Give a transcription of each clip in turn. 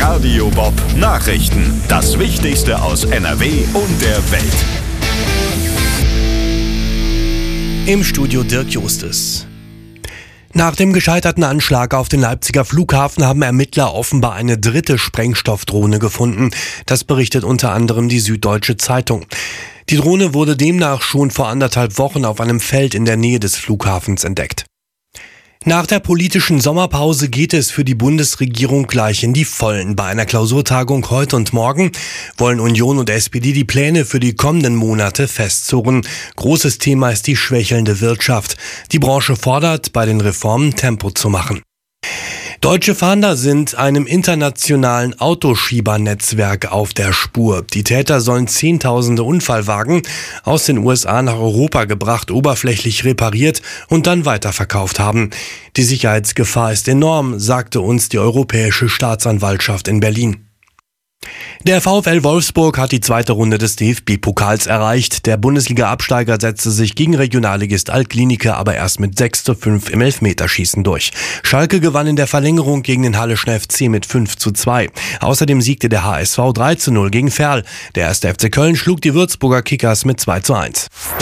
Radio Bob Nachrichten. Das Wichtigste aus NRW und der Welt. Im Studio Dirk Justus. Nach dem gescheiterten Anschlag auf den Leipziger Flughafen haben Ermittler offenbar eine dritte Sprengstoffdrohne gefunden. Das berichtet unter anderem die Süddeutsche Zeitung. Die Drohne wurde demnach schon vor 1,5 Wochen auf einem Feld in der Nähe des Flughafens entdeckt. Nach der politischen Sommerpause geht es für die Bundesregierung gleich in die Vollen. Bei einer Klausurtagung heute und morgen wollen Union und SPD die Pläne für die kommenden Monate festzurren. Großes Thema ist die schwächelnde Wirtschaft. Die Branche fordert, bei den Reformen Tempo zu machen. Deutsche Fahnder sind einem internationalen Autoschiebernetzwerk auf der Spur. Die Täter sollen Zehntausende Unfallwagen aus den USA nach Europa gebracht, oberflächlich repariert und dann weiterverkauft haben. Die Sicherheitsgefahr ist enorm, sagte uns die Europäische Staatsanwaltschaft in Berlin. Der VfL Wolfsburg hat die zweite Runde des DFB-Pokals erreicht. Der Bundesliga-Absteiger setzte sich gegen Regionalligist Alt-Klinike aber erst mit 6:5 im Elfmeterschießen durch. Schalke gewann in der Verlängerung gegen den Halleschen FC mit 5:2. Außerdem siegte der HSV 3:0 gegen Verl. Der 1. FC Köln schlug die Würzburger Kickers mit 2:1.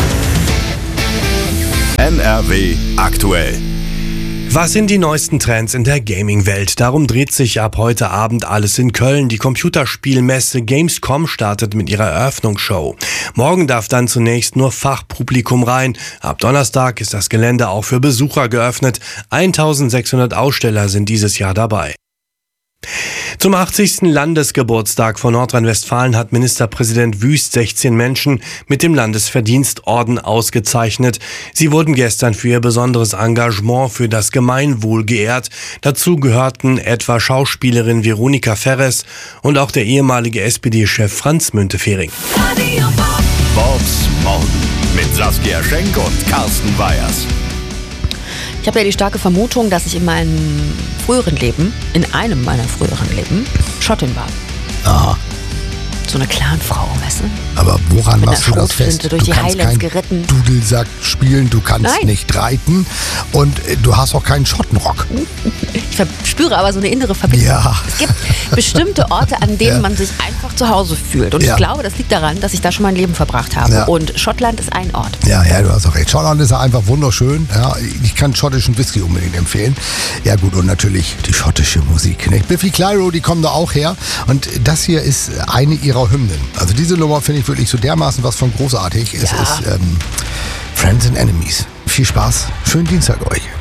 NRW aktuell. Was sind die neuesten Trends in der Gaming-Welt? Darum dreht sich ab heute Abend alles in Köln. Die Computerspielmesse Gamescom startet mit ihrer Eröffnungsshow. Morgen darf dann zunächst nur Fachpublikum rein. Ab Donnerstag ist das Gelände auch für Besucher geöffnet. 1600 Aussteller sind dieses Jahr dabei. Zum 80. Landesgeburtstag von Nordrhein-Westfalen hat Ministerpräsident Wüst 16 Menschen mit dem Landesverdienstorden ausgezeichnet. Sie wurden gestern für ihr besonderes Engagement für das Gemeinwohl geehrt. Dazu gehörten etwa Schauspielerin Veronika Ferres und auch der ehemalige SPD-Chef Franz Müntefering. Bobs Morgen mit Saskia Schenk und Carsten Weyers. Ich habe ja die starke Vermutung, dass ich in einem meiner früheren Leben, Schottin war. Aha. So eine Clanfrau, weißt du? Aber woran Mit machst einer du das fest? Schrotflinte durch die Highlands geritten. Dudelsack spielen, du kannst Nein. nicht reiten und du hast auch keinen Schottenrock. Ich spüre aber so eine innere Verbindung. Ja. Es gibt bestimmte Orte, an denen man sich einfach zu Hause fühlt. Und ich glaube, das liegt daran, dass ich da schon mein Leben verbracht habe. Ja. Und Schottland ist ein Ort. Ja, du hast auch recht. Schottland ist ja einfach wunderschön. Ja, ich kann schottischen Whisky unbedingt empfehlen. Ja gut, und natürlich die schottische Musik. Ne? Biffy Clyro, die kommen da auch her. Und das hier ist eine ihrer Hymnen. Also diese Nummer finde ich wirklich so dermaßen was von großartig. Es ist Friends and Enemies. Viel Spaß. Schönen Dienstag euch.